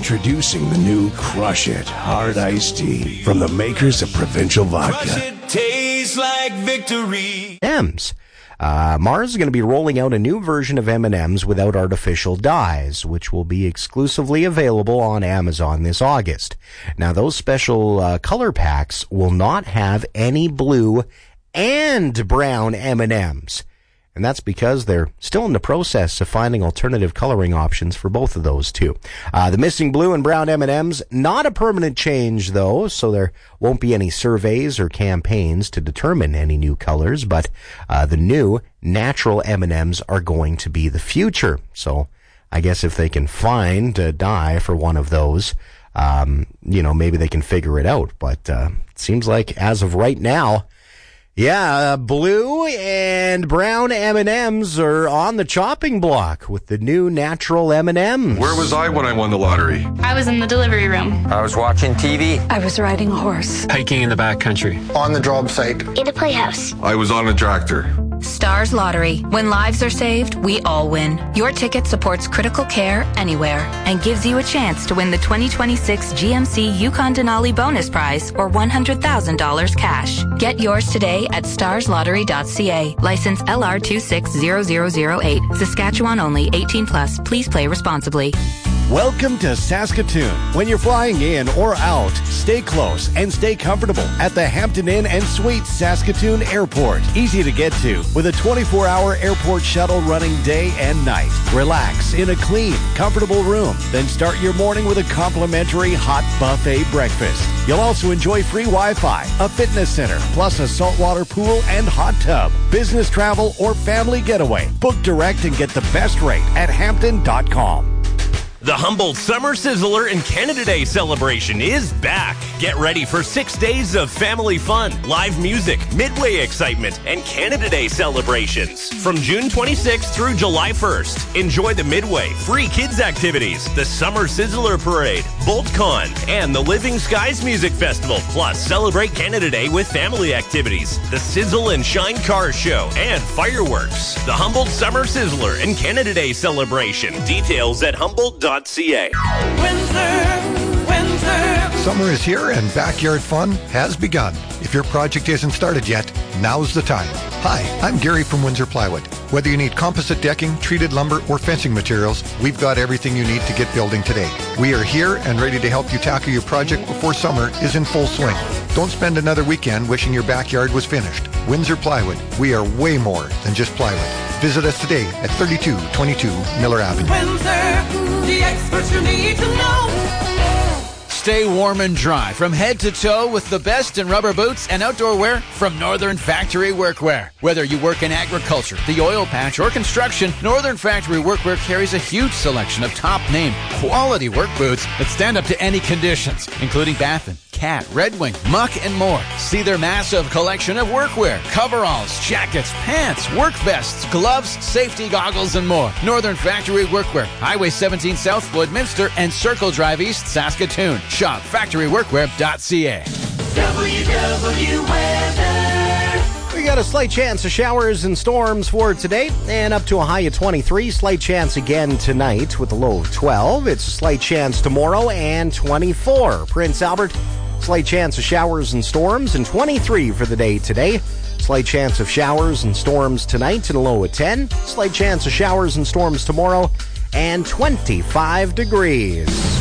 Introducing the new Crush It Hard Iced Tea from the makers of Provincial Vodka. Crush It tastes like victory. M&M's. Mars is going to be rolling out a new version of M&M's without artificial dyes, which will be exclusively available on Amazon this August. Now, those special color packs will not have any blue and brown M&M's. And that's because they're still in the process of finding alternative coloring options for both of those two. The missing blue and brown M&M's, not a permanent change though, so there won't be any surveys or campaigns to determine any new colors, but the new natural M&M's are going to be the future. So I guess if they can find a dye for one of those, maybe they can figure it out. But it seems like as of right now, blue and brown M&M's are on the chopping block with the new natural M&M's. Where was I when I won the lottery? I was in the delivery room. I was watching TV. I was riding a horse. Hiking in the backcountry. On the job site. In a playhouse. I was on a tractor. Stars Lottery. When lives are saved, we all win. Your ticket supports critical care anywhere and gives you a chance to win the 2026 GMC Yukon Denali bonus prize or $100,000 cash. Get yours today at starslottery.ca. License LR260008. Saskatchewan only. 18 plus. Please play responsibly. Welcome to Saskatoon. When you're flying in or out, stay close and stay comfortable at the Hampton Inn and Suites Saskatoon Airport. Easy to get to with a 24-hour airport shuttle running day and night. Relax in a clean, comfortable room. Then start your morning with a complimentary hot buffet breakfast. You'll also enjoy free Wi-Fi, a fitness center, plus a saltwater pool and hot tub. Business travel or family getaway. Book direct and get the best rate at Hampton.com. The Humboldt Summer Sizzler and Canada Day celebration is back. Get ready for 6 days of family fun, live music, Midway excitement, and Canada Day celebrations. From June 26th through July 1st, enjoy the Midway, free kids activities, the Summer Sizzler Parade, BoltCon, and the Living Skies Music Festival. Plus, celebrate Canada Day with family activities, the Sizzle and Shine Car Show, and fireworks. The Humboldt Summer Sizzler and Canada Day celebration. Details at Humboldt.ca. Summer is here and backyard fun has begun. If your project isn't started yet, now's the time. Hi, I'm Gary from Windsor Plywood. Whether you need composite decking, treated lumber, or fencing materials, we've got everything you need to get building today. We are here and ready to help you tackle your project before summer is in full swing. Don't spend another weekend wishing your backyard was finished. Windsor Plywood, we are way more than just plywood. Visit us today at 3222 Miller Avenue. Windsor, the experts you need to know. Stay warm and dry from head to toe with the best in rubber boots and outdoor wear from Northern Factory Workwear. Whether you work in agriculture, the oil patch, or construction, Northern Factory Workwear carries a huge selection of top-name, quality work boots that stand up to any conditions, including Baffin, Cat, Red Wing, Muck, and more. See their massive collection of workwear, coveralls, jackets, pants, work vests, gloves, safety goggles, and more. Northern Factory Workwear, Highway 17 South, Woodminster, and Circle Drive East, Saskatoon. Shop factoryworkwear.ca. WW Weather. We got a slight chance of showers and storms for today, and up to a high of 23. Slight chance again tonight with a low of 12. It's a slight chance tomorrow and 24. Prince Albert, slight chance of showers and storms, and 23 for the day today. Slight chance of showers and storms tonight and a low of 10. Slight chance of showers and storms tomorrow and 25 degrees.